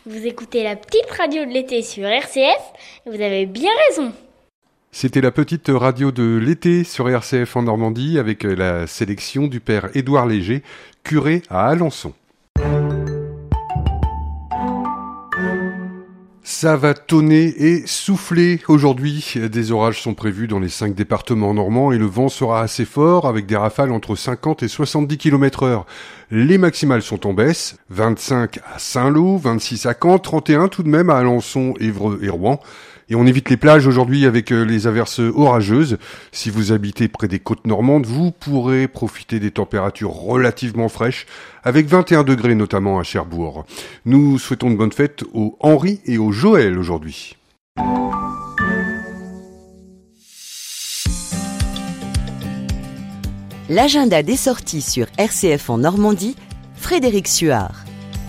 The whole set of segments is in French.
Vous écoutez la petite radio de l'été sur RCF et vous avez bien raison. C'était la petite radio de l'été sur RCF en Normandie avec la sélection du père Édouard Léger, curé à Alençon. Ça va tonner et souffler aujourd'hui. Des orages sont prévus dans les 5 départements normands et le vent sera assez fort avec des rafales entre 50 et 70 km/h. Les maximales sont en baisse, 25 à Saint-Lô, 26 à Caen, 31 tout de même à Alençon, Évreux et Rouen. Et on évite les plages aujourd'hui avec les averses orageuses. Si vous habitez près des côtes normandes, vous pourrez profiter des températures relativement fraîches, avec 21 degrés notamment à Cherbourg. Nous souhaitons de bonnes fêtes aux Henri et aux Joël aujourd'hui. L'agenda des sorties sur RCF en Normandie, Frédéric Suard.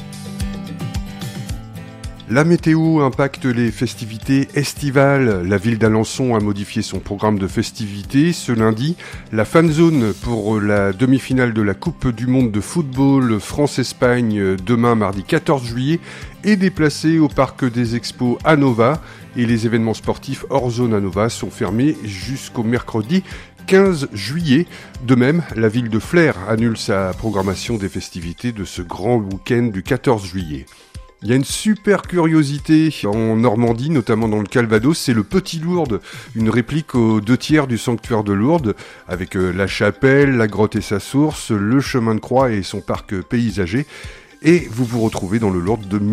La météo impacte les festivités estivales. La ville d'Alençon a modifié son programme de festivités. Ce lundi, la fan zone pour la demi-finale de la Coupe du Monde de football France-Espagne demain mardi 14 juillet est déplacée au parc des Expos à Nova et les événements sportifs hors zone à Nova sont fermés jusqu'au mercredi 15 juillet. De même, la ville de Flers annule sa programmation des festivités de ce grand week-end du 14 juillet. Il y a une super curiosité en Normandie, notamment dans le Calvados, c'est le Petit Lourdes, une réplique aux 2/3 du sanctuaire de Lourdes, avec la chapelle, la grotte et sa source, le chemin de croix et son parc paysager. Et vous vous retrouvez dans le Lourdes de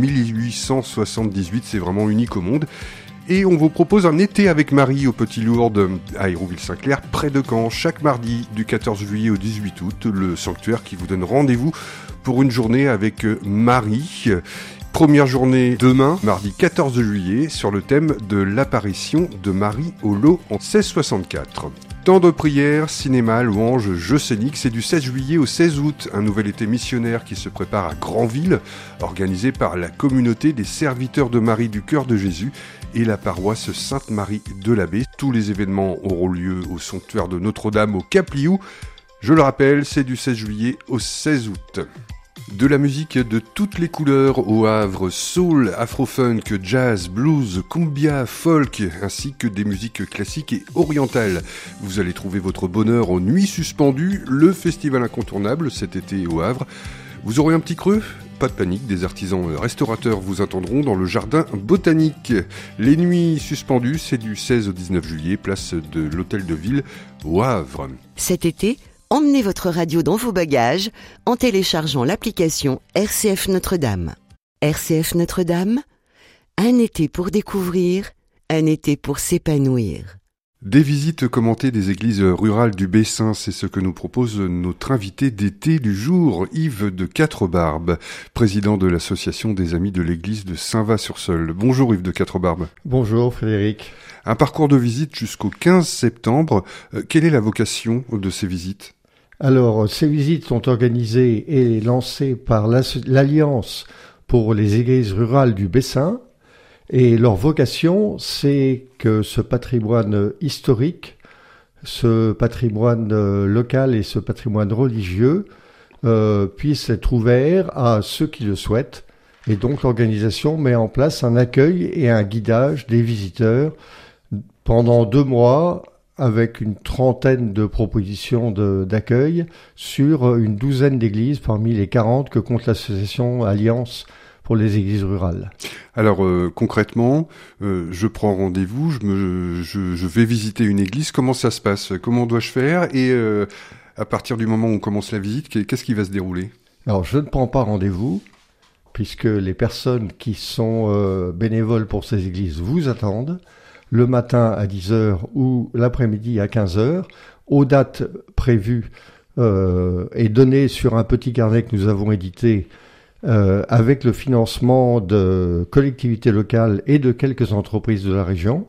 1878, c'est vraiment unique au monde. Et on vous propose un été avec Marie au Petit Lourdes à Hérouville-Saint-Clair, près de Caen, chaque mardi du 14 juillet au 18 août, le sanctuaire qui vous donne rendez-vous pour une journée avec Marie. Première journée demain, mardi 14 juillet, sur le thème de l'apparition de Marie au lot en 1664. Temps de prière, cinéma, louanges, jeux scéniques, c'est du 16 juillet au 16 août, un nouvel été missionnaire qui se prépare à Granville, organisé par la communauté des serviteurs de Marie du Cœur de Jésus et la paroisse Sainte-Marie de l'Abbé. Tous les événements auront lieu au sanctuaire de Notre-Dame au Cap-Liou. Je le rappelle, c'est du 16 juillet au 16 août. De la musique de toutes les couleurs au Havre, soul, afro-funk, jazz, blues, cumbia, folk, ainsi que des musiques classiques et orientales. Vous allez trouver votre bonheur aux Nuits Suspendues, le festival incontournable cet été au Havre. Vous aurez un petit creux ? Pas de panique, des artisans restaurateurs vous attendront dans le jardin botanique. Les Nuits Suspendues, c'est du 16 au 19 juillet, place de l'Hôtel de Ville au Havre. Cet été, emmenez votre radio dans vos bagages en téléchargeant l'application RCF Notre-Dame. RCF Notre-Dame, un été pour découvrir, un été pour s'épanouir. Des visites commentées des églises rurales du Bessin, c'est ce que nous propose notre invité d'été du jour, Yves de Quatre-Barbes, président de l'association des Amis de l'église de Saint-Va-sur-Seulles. Bonjour Yves de Quatre-Barbes. Bonjour Frédéric. Un parcours de visite jusqu'au 15 septembre. Quelle est la vocation de ces visites ? Alors, ces visites sont organisées et lancées par l'Alliance pour les églises rurales du Bessin. Et leur vocation, c'est que ce patrimoine historique, ce patrimoine local et ce patrimoine religieux puissent être ouverts à ceux qui le souhaitent. Et donc l'organisation met en place un accueil et un guidage des visiteurs pendant 2 mois avec une trentaine de propositions d'accueil sur une douzaine d'églises parmi les 40 que compte l'association Alliance pour les églises rurales. Alors concrètement, je prends rendez-vous, je vais visiter une église. Comment ça se passe ? Comment dois-je faire ? Et à partir du moment où on commence la visite, qu'est-ce qui va se dérouler ? Alors je ne prends pas rendez-vous, puisque les personnes qui sont bénévoles pour ces églises vous attendent le matin à 10h ou l'après-midi à 15h, aux dates prévues et données sur un petit carnet que nous avons édité avec le financement de collectivités locales et de quelques entreprises de la région.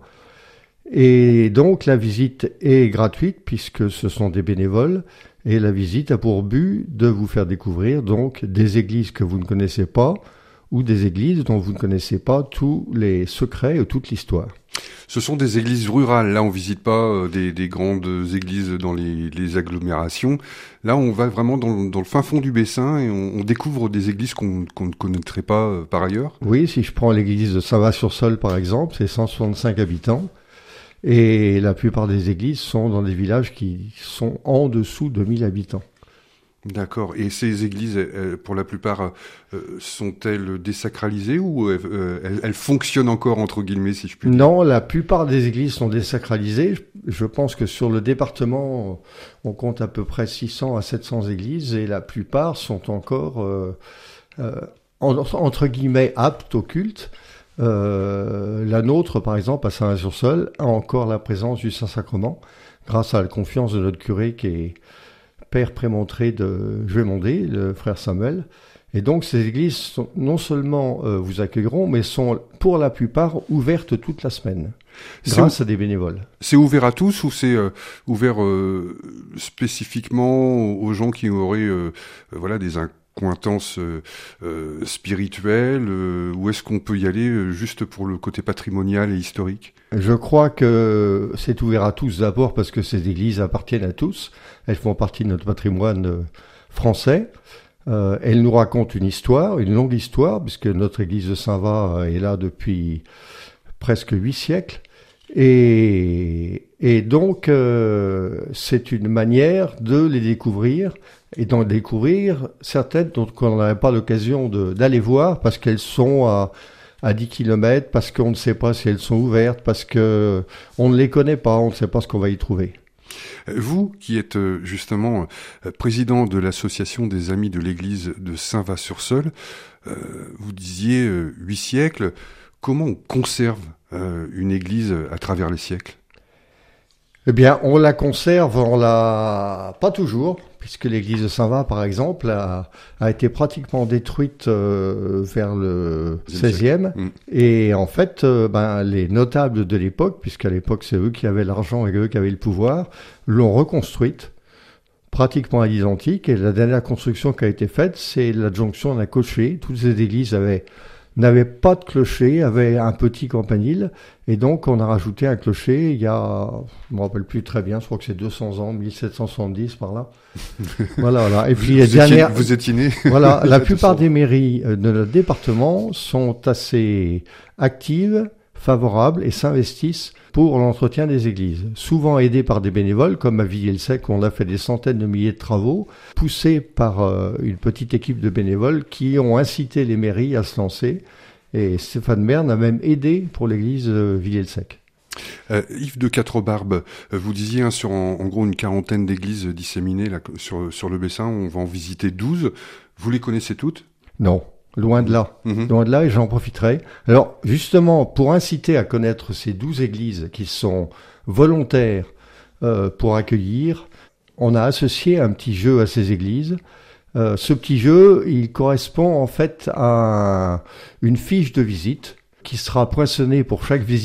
Et donc la visite est gratuite puisque ce sont des bénévoles et la visite a pour but de vous faire découvrir donc des églises que vous ne connaissez pas ou des églises dont vous ne connaissez pas tous les secrets ou toute l'histoire. Ce sont des églises rurales. Là, on visite pas des grandes églises dans les agglomérations. Là, on va vraiment dans le fin fond du Bessin et on découvre des églises qu'on ne connaîtrait pas par ailleurs. Oui, si je prends l'église de Saint-Va-sur-Seul, par exemple, c'est 165 habitants. Et la plupart des églises sont dans des villages qui sont en dessous de 1000 habitants. D'accord. Et ces églises, pour la plupart, sont-elles désacralisées ou elles fonctionnent encore, entre guillemets, si je puis dire? Non, la plupart des églises sont désacralisées. Je pense que sur le département, on compte à peu près 600 à 700 églises et la plupart sont encore, entre guillemets, aptes au culte. La nôtre, par exemple, à Saint-Var-sur-Seul, a encore la présence du Saint-Sacrement grâce à la confiance de notre curé qui est père prémontré de Juémondé, le frère Samuel. Et donc ces églises non seulement vous accueilleront, mais sont pour la plupart ouvertes toute la semaine, grâce à des bénévoles. C'est ouvert à tous ou c'est ouvert spécifiquement aux gens qui auraient des accointances spirituelles ou est-ce qu'on peut y aller juste pour le côté patrimonial et historique? Je crois que c'est ouvert à tous d'abord parce que ces églises appartiennent à tous. Elles font partie de notre patrimoine français. Elles nous racontent une histoire, une longue histoire, puisque notre église de Saint-Va est là depuis presque 8 siècles. Et donc, c'est une manière de les découvrir et d'en découvrir certaines dont on n'avait pas l'occasion d'aller voir parce qu'elles sont à 10 km, parce qu'on ne sait pas si elles sont ouvertes, parce que on ne les connaît pas, on ne sait pas ce qu'on va y trouver. Vous, qui êtes justement président de l'association des Amis de l'Église de Saint-Va-sur-Seul, vous disiez 8 siècles, comment on conserve une église à travers les siècles? Eh bien, on la conserve, pas toujours, puisque l'église de Saint-Va, par exemple, a été pratiquement détruite vers le 16e. Et en fait, les notables de l'époque, puisqu'à l'époque c'est eux qui avaient l'argent et eux qui avaient le pouvoir, l'ont reconstruite pratiquement à l'identique. Et la dernière construction qui a été faite, c'est l'adjonction d'un clocher. Toutes ces églises n'avaient pas de clocher, avaient un petit campanile, et donc on a rajouté un clocher il y a, je me rappelle plus très bien, je crois que c'est 200 ans, 1770 par là. Voilà. Et puis vous étiez né. Voilà, la plupart des mairies de notre département sont assez actives, favorables et s'investissent pour l'entretien des églises. Souvent aidés par des bénévoles, comme à Villiers-le-Sec, où on a fait des centaines de milliers de travaux, poussés par une petite équipe de bénévoles qui ont incité les mairies à se lancer. Et Stéphane Bern a même aidé pour l'église Villiers-le-Sec. Yves de Quatre-Barbes, vous disiez sur en gros une quarantaine d'églises disséminées là, sur le Bessin, on va en visiter 12. Vous les connaissez toutes? Non. Loin de là. Loin de là, et j'en profiterai. Alors, justement, pour inciter à connaître ces 12 églises qui sont volontaires pour accueillir, on a associé un petit jeu à ces églises. Ce petit jeu, il correspond en fait à une fiche de visite qui sera poinçonnée pour chaque visite